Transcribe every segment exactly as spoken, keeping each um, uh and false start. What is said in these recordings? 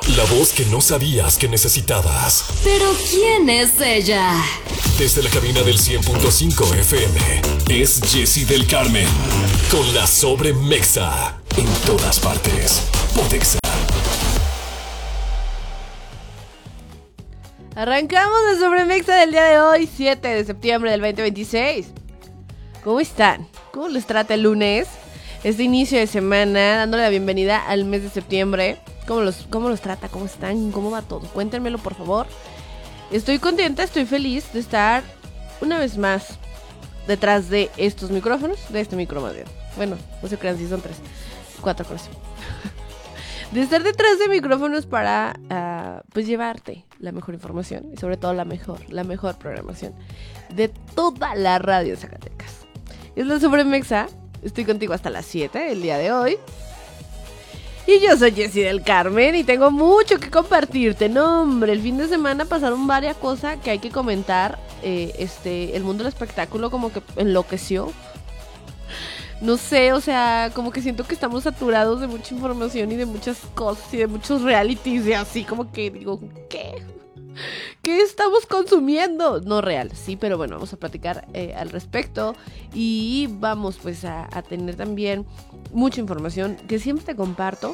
La voz que no sabías que necesitabas. ¿Pero quién es ella? Desde la cabina del cien punto cinco F M, es Jessie del Carmen. Con la Sobremexa. En todas partes. Pontexa. Arrancamos la Sobremexa del día de hoy, siete de septiembre del veinte veintiséis. ¿Cómo están? ¿Cómo les trata el lunes? Este inicio de semana, dándole la bienvenida al mes de septiembre. ¿Cómo los, cómo los trata? ¿Cómo están? ¿Cómo va todo? Cuéntenmelo, por favor. Estoy contenta, estoy feliz de estar una vez más detrás de estos micrófonos, de este micro más bien. Bueno, no se crean si son tres, cuatro cosas. De estar detrás de micrófonos para, uh, pues, llevarte la mejor información y sobre todo la mejor, la mejor programación de toda la radio de Zacatecas. Es la Sobremexa, estoy contigo hasta las siete el día de hoy. Y yo soy Jessie del Carmen y tengo mucho que compartirte. No, hombre, el fin de semana pasaron varias cosas que hay que comentar. Eh, este, el mundo del espectáculo como que enloqueció. No sé, o sea, como que siento que estamos saturados de mucha información y de muchas cosas y de muchos realities y así, como que digo, ¿qué? ¿Qué estamos consumiendo? No real, sí, pero bueno, vamos a platicar eh, al respecto y vamos pues a, a tener también mucha información que siempre te comparto.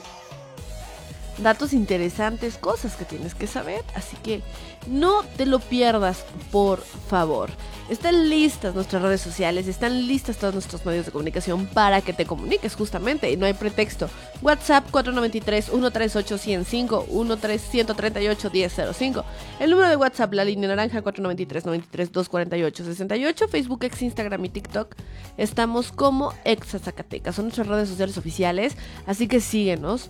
Datos interesantes, cosas que tienes que saber, así que no te lo pierdas, por favor. Están listas nuestras redes sociales, están listas todos nuestros medios de comunicación para que te comuniques justamente, y no hay pretexto. WhatsApp cuatro nueve tres, uno tres ocho, uno cero cinco, uno tres uno tres ocho, uno cero cero cinco. El número de WhatsApp, la línea naranja, cuatro nueve tres, nueve tres, dos cuatro ocho, seis ocho. Facebook, X, Instagram y TikTok. Estamos como Exa Zacatecas, son nuestras redes sociales oficiales, así que síguenos.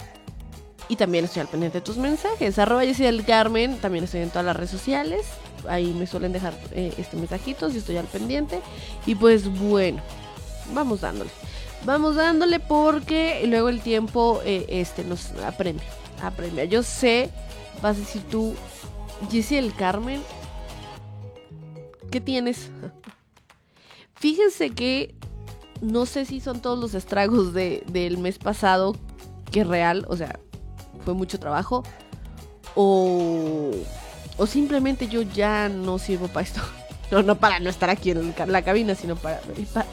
Y también estoy al pendiente de tus mensajes. Arroba Jessie del Carmen. También estoy en todas las redes sociales. Ahí me suelen dejar eh, este mensajitos y estoy al pendiente. Y pues bueno, vamos dándole. Vamos dándole porque luego el tiempo eh, este nos apremia. Apremia. Yo sé, vas a decir tú, Jessie del Carmen, ¿qué tienes? Fíjense que no sé si son todos los estragos de, del mes pasado que real, o sea, fue mucho trabajo, o, o simplemente yo ya no sirvo para esto. No, no para no estar aquí en la cabina, sino para, para,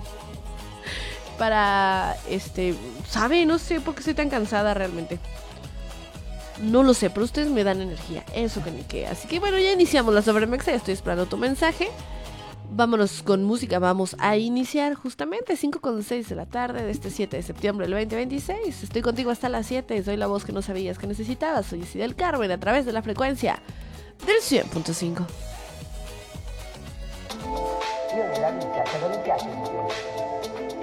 para este, ¿sabe? No sé por qué estoy tan cansada realmente. No lo sé, pero ustedes me dan energía, eso que ni qué. Así que bueno, ya iniciamos la Sobremexa, ya estoy esperando tu mensaje. Vámonos con música, vamos a iniciar justamente cinco con seis de la tarde de este siete de septiembre del veinte veintiséis. Estoy contigo hasta las siete, soy la voz que no sabías que necesitabas. Soy Jessie del Carmen a través de la frecuencia del cien punto cinco. Io nella vita, cosa mi piace di più?